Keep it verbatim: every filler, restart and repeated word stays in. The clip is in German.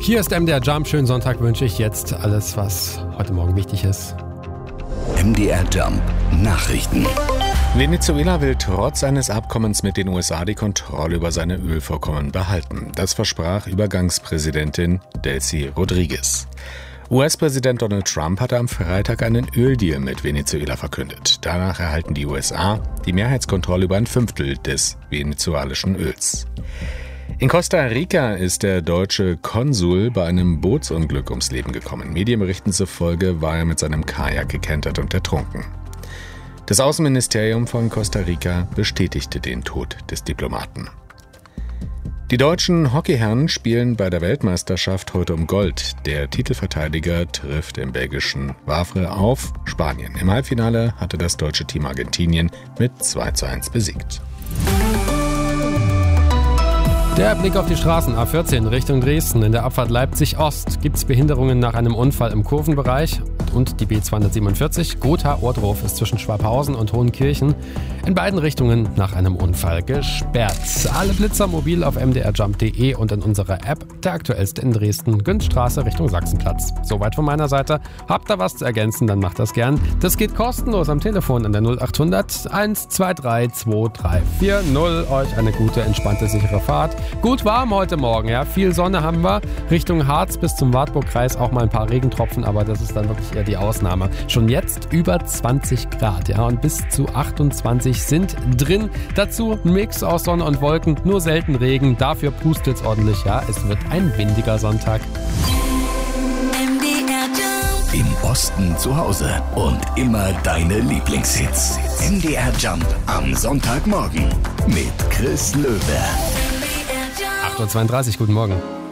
Hier ist M D R Jump. Schönen Sonntag wünsche ich jetzt. Alles, was heute Morgen wichtig ist. M D R Jump Nachrichten. Venezuela will trotz eines Abkommens mit den U S A die Kontrolle über seine Ölvorkommen behalten. Das versprach Übergangspräsidentin Delcy Rodriguez. U S-Präsident Donald Trump hatte am Freitag einen Öldeal mit Venezuela verkündet. Danach erhalten die U S A die Mehrheitskontrolle über ein Fünftel des venezuelischen Öls. In Costa Rica ist der deutsche Konsul bei einem Bootsunglück ums Leben gekommen. Medienberichten zufolge war er mit seinem Kajak gekentert und ertrunken. Das Außenministerium von Costa Rica bestätigte den Tod des Diplomaten. Die deutschen Hockeyherren spielen bei der Weltmeisterschaft heute um Gold. Der Titelverteidiger trifft im belgischen Wavre auf Spanien. Im Halbfinale hatte das deutsche Team Argentinien mit zwei zu eins besiegt. Der Blick auf die Straßen A vierzehn Richtung Dresden. In der Abfahrt Leipzig Ost gibt es Behinderungen nach einem Unfall im Kurvenbereich. Und die B zweihundertsiebenundvierzig Gotha-Ohrdruf ist zwischen Schwabhausen und Hohenkirchen in beiden Richtungen nach einem Unfall gesperrt. Alle Blitzer mobil auf m d r jump punkt d e und in unserer App. Der aktuellste in Dresden, Günzstraße Richtung Sachsenplatz. Soweit von meiner Seite. Habt ihr was zu ergänzen, dann macht das gern. Das geht kostenlos am Telefon an der null achthundert eins zwei drei zwei drei vier null. Euch eine gute, entspannte, sichere Fahrt. Gut warm heute Morgen, ja. Viel Sonne haben wir. Richtung Harz bis zum Wartburgkreis auch mal ein paar Regentropfen, aber das ist dann wirklich eher die Ausnahme. Schon jetzt über zwanzig Grad, ja, und bis zu achtundzwanzig sind drin. Dazu ein Mix aus Sonne und Wolken, nur selten Regen. Dafür pustet's ordentlich, ja. Es wird ein windiger Sonntag. Im Osten zu Hause und immer deine Lieblingshits. M D R Jump am Sonntagmorgen mit Chris Löwe. acht Uhr zweiunddreißig, guten Morgen.